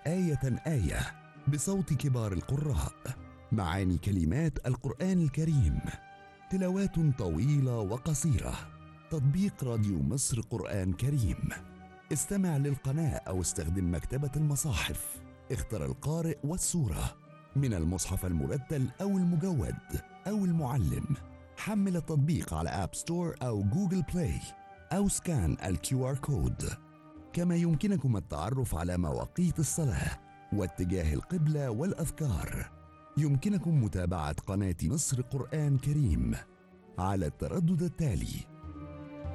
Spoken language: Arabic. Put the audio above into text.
آية آية بصوت كبار القراء، معاني كلمات القرآن الكريم، تلاوات طويلة وقصيرة. تطبيق راديو مصر قرآن كريم. استمع للقناة أو استخدم مكتبة المصاحف. اختر القارئ والسورة من المصحف المرتل أو المجود أو المعلم. حمل التطبيق على آب ستور أو جوجل بلاي أو سكان QR كود. كما يمكنكم التعرف على مواقيت الصلاة واتجاه القبلة والأذكار. يمكنكم متابعة قناة مصر قرآن كريم على التردد التالي